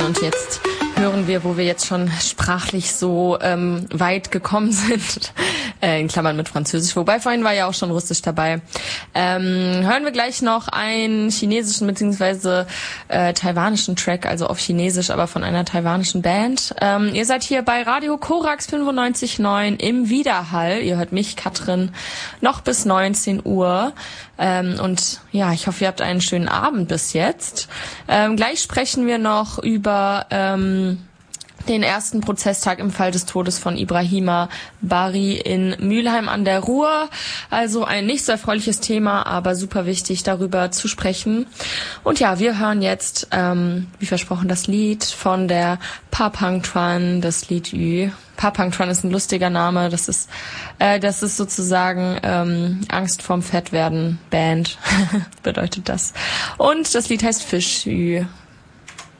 und jetzt hören wir, wo wir jetzt schon sprachlich so weit gekommen sind, in Klammern mit Französisch, wobei vorhin war ja auch schon Russisch dabei, hören wir gleich noch einen chinesischen bzw. Taiwanischen Track, also auf Chinesisch, aber von einer taiwanischen Band. Ihr seid hier bei Radio Korax 95.9 im Widerhall. Ihr hört mich, Katrin, noch bis 19 Uhr. Und ja, ich hoffe, ihr habt einen schönen Abend bis jetzt. Gleich sprechen wir noch über den ersten Prozesstag im Fall des Todes von Ibrahima Bari in Mülheim an der Ruhr. Also ein nicht so erfreuliches Thema, aber super wichtig, darüber zu sprechen. Und ja, wir hören jetzt, wie versprochen, das Lied von der Papang Tran, das Lied Ü. Papang Tran ist ein lustiger Name. Das ist sozusagen Angst vorm Fettwerden Band bedeutet das. Und das Lied heißt Fisch Ü.